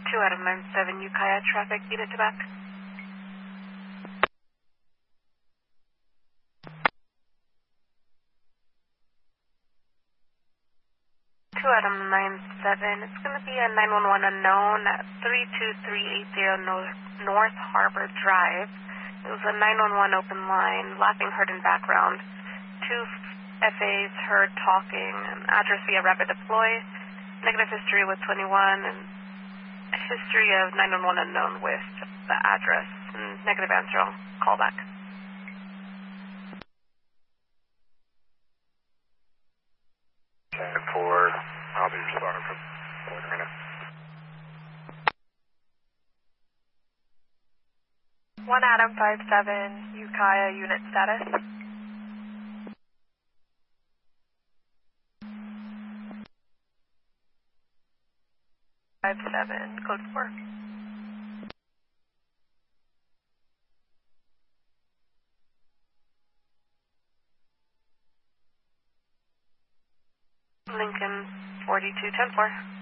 2 out of 97 Ukiah traffic, unit to back. 2 out of 97, it's going to be a 911 unknown at 32380 North Harbor Drive. It was a 911 open line, laughing heard in background. 2 FAs heard talking, address via rapid deploy, negative history with 21, and history of 911 unknown with the address, and negative answer on callback. And Ford, I'll be responding from Ford right now. 1 Adam 57, Ukiah unit status. Code 4. Lincoln 4210-4.